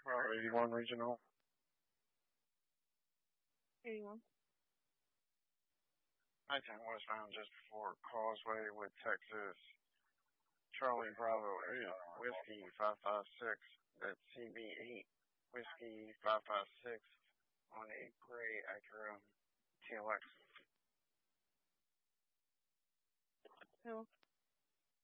81 Regional. 81. Nighttime westbound just before Causeway with Texas. Charlie Bravo 8, Whiskey 556. That's CB8, Whiskey 556 on a gray Acura TLX. Who?